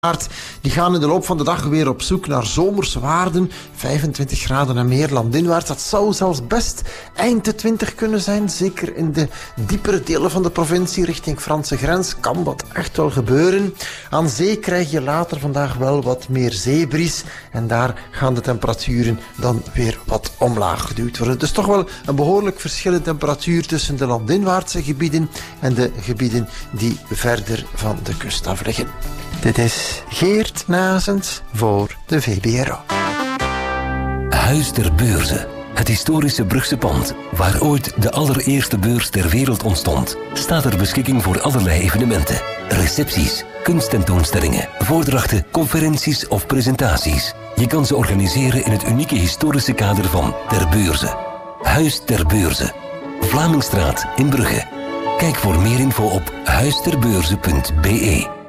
Die gaan in de loop van de dag weer op zoek naar zomerse waarden. 25 graden en meer landinwaarts. Dat zou zelfs best eind de 20 kunnen zijn. Zeker in de diepere delen van de provincie richting Franse grens kan dat echt wel gebeuren. Aan zee krijg je later vandaag wel wat meer zeebries. En daar gaan de temperaturen dan weer wat omlaag geduwd worden. Dus toch wel een behoorlijk verschil in temperatuur tussen de landinwaartse gebieden en de gebieden die verder van de kust af liggen. Dit is Geert Nazens voor de VBRO. Huis ter Beurze. Het historische Brugse pand, waar ooit de allereerste beurs ter wereld ontstond, staat ter beschikking voor allerlei evenementen. Recepties, kunsttentoonstellingen, voordrachten, conferenties of presentaties. Je kan ze organiseren in het unieke historische kader van Ter Beurze. Huis ter Beurze. Vlamingstraat in Brugge. Kijk voor meer info op huisterbeurze.be.